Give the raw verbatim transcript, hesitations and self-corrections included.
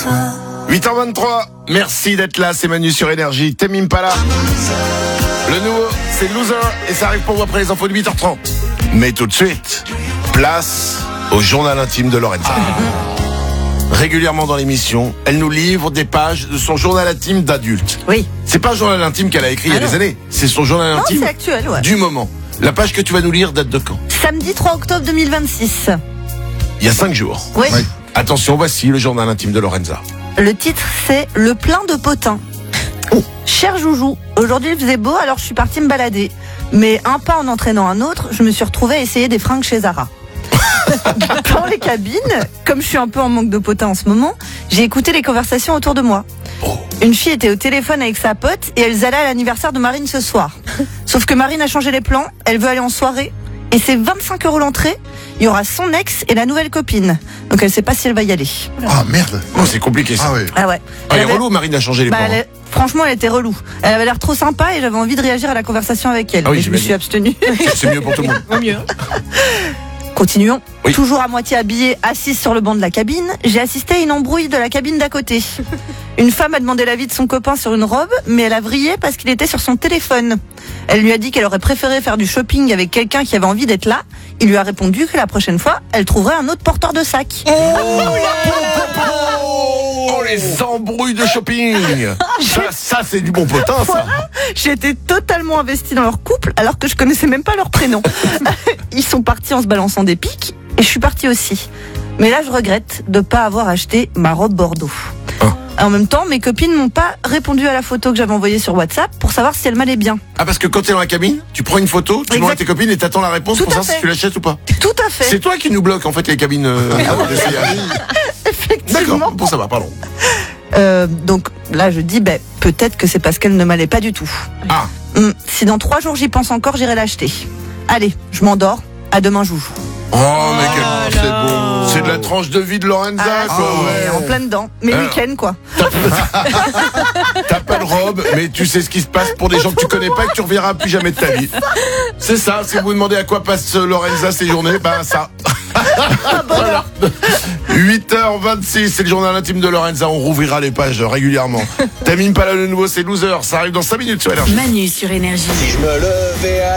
huit heures vingt-trois, merci d'être là, c'est Manu sur Énergie. Tame Impala. Le nouveau, c'est Loser et ça arrive pour vous après les infos de huit heures trente. Mais tout de suite, place au journal intime de Lorenza. Régulièrement dans l'émission, elle nous livre des pages de son journal intime d'adulte. Oui. C'est pas un journal intime qu'elle a écrit ah il y a non. des années, c'est son journal non, intime c'est actuel, ouais. du moment. La page que tu vas nous lire date de quand? Samedi trois octobre deux mille vingt-six. Il y a cinq jours. Oui. oui. Attention, voici le journal intime de Lorenza. Le titre, c'est Le plein de potins. Oh. Cher Joujou, aujourd'hui il faisait beau, alors je suis partie me balader. Mais un pas en entraînant un autre, je me suis retrouvée à essayer des fringues chez Zara. Dans les cabines, comme je suis un peu en manque de potins en ce moment, j'ai écouté les conversations autour de moi. Oh. Une fille était au téléphone avec sa pote et elles allaient à l'anniversaire de Marine ce soir. Sauf que Marine a changé les plans, elle veut aller en soirée et c'est vingt-cinq euros l'entrée. Il y aura son ex et la nouvelle copine. Donc elle sait pas si elle va y aller. Ah merde. Oh, c'est compliqué ça. Ah ouais. Ah ouais. Ah, elle est avait... relou, Marine a changé les bah, plans. Elle... Franchement, elle était relou. Elle avait l'air trop sympa et j'avais envie de réagir à la conversation avec elle. Ah oui, mais je me suis abstenue. C'est mieux pour tout le monde. Mieux. Continuons. Oui. Toujours à moitié habillée, assise sur le banc de la cabine, j'ai assisté à une embrouille de la cabine d'à côté. Une femme a demandé l'avis de son copain sur une robe, mais elle a vrillé parce qu'il était sur son téléphone. Elle lui a dit qu'elle aurait préféré faire du shopping avec quelqu'un qui avait envie d'être là. Il lui a répondu que la prochaine fois, elle trouverait un autre porteur de sac. Oh, oh les embrouilles de shopping. Ça, ça c'est du bon potin, ça. Voilà. J'ai été totalement investie dans leur couple alors que je connaissais même pas leur prénom. Ils sont partis en se balançant des pics et je suis partie aussi. Mais là, je regrette de pas avoir acheté ma robe Bordeaux. Hein. En même temps, mes copines m'ont pas répondu à la photo que j'avais envoyée sur WhatsApp pour savoir si elle m'allait bien. Ah, parce que quand t'es dans la cabine, tu prends une photo, tu demandes à tes copines et t'attends la réponse Tout pour savoir fait. si tu l'achètes ou pas. Tout à fait. C'est toi qui nous bloque en fait les cabines euh, d'essayage. Effectivement. D'accord, bon ça va, pardon. Euh, donc là, je dis, ben, peut-être que c'est parce qu'elle ne m'allait pas du tout. Ah. Hum, si dans trois jours j'y pense encore, j'irai l'acheter. Allez, je m'endors. À demain, Joujou. Oh, mais quel... oh c'est beau. C'est de la tranche de vie de Lorenza, ah, quoi. Ouais. En plein dedans. Mais ah. week-end, quoi. T'as pas de robe, mais tu sais ce qui se passe pour des gens que tu connais pas et que tu reverras plus jamais de ta vie. C'est ça, si vous vous demandez à quoi passe Lorenza ces journées, ben ça. Voilà. huit heures vingt-six, c'est le journal intime de Lorenza, on rouvrira les pages régulièrement. Tame Impala, le nouveau, c'est Loser, ça arrive dans cinq minutes sur Énergie. Manu sur Énergie. Si je me levais à